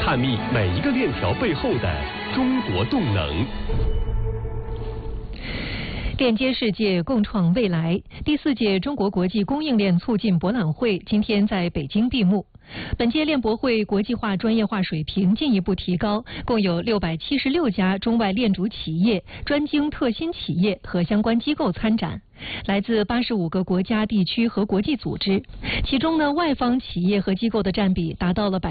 探秘每一个链条背后的中国动能。 链接世界，共创未来。第4届中国国际供应链促进博览会今天在北京闭幕。本届链博会国际化、专业化水平进一步提高，共有676家中外链主企业、专精特新企业和相关机构参展。来自85个国家、地区和国际组织，其中呢，外方企业和机构的占比达到了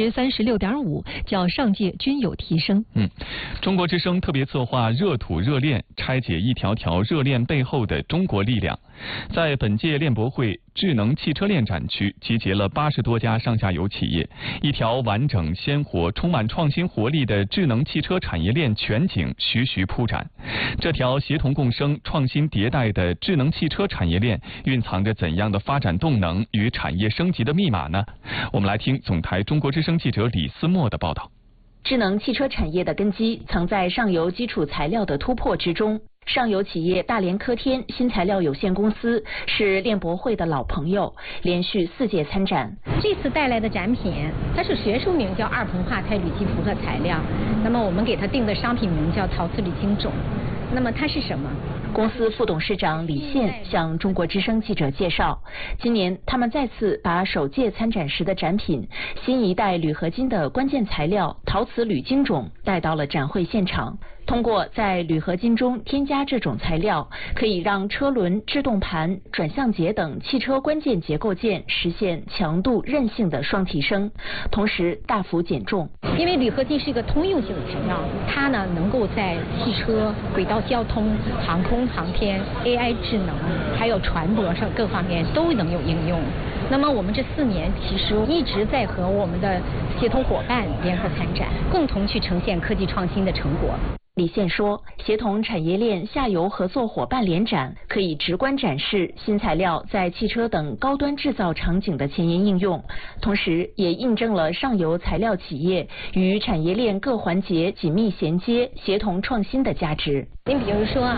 36.5%，较上届均有提升。 中国之声特别策划热土热链，拆解一条条热链背后的中国力量。在本届链博会智能汽车链展区，集结了80多家上下游企业，一条完整、鲜活、充满创新活力的智能汽车产业链全景徐徐铺展。这条协同共生、创新迭代的智能汽车产业链蕴藏着怎样的发展动能与产业升级的密码呢？我们来听总台中国之声记者李思墨的报道。 智能汽车产业的根基藏在上游基础材料的突破之中。上游企业大连科天新材料有限公司是链博会的老朋友，连续4届参展。 这次带来的展品，它是学术名叫二硼化钛铝基复合材料，那么我们给它定的商品名叫陶瓷铝晶种。那么它是什么？ 公司副董事长李现向中国之声记者介绍，今年他们再次把首届参展时的展品新一代铝合金的关键材料陶瓷铝晶种带到了展会现场。通过在铝合金中添加这种材料，可以让车轮、制动盘、转向节等汽车关键结构件实现强度、韧性的双提升，同时大幅减重。 因为铝合金是一个通用性的材料，它呢能够在汽车、轨道交通、航空航天、AI 智能还有船舶上各方面都能有应用。那么我们这4年其实一直在和我们的协同伙伴联合参展，共同去呈现科技创新的成果。 李现说，协同产业链下游合作伙伴联展可以直观展示新材料在汽车等高端制造场景的前沿应用，同时也印证了上游材料企业与产业链各环节紧密衔接、协同创新的价值。 您比如说